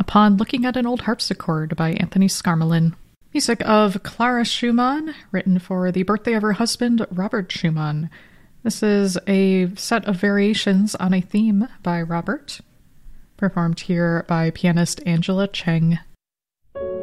upon looking at an old harpsichord by Anthony Scarmelin. Music of Clara Schumann, written for the birthday of her husband, Robert Schumann. This is a set of variations on a theme by Robert, performed here by pianist Angela Cheng.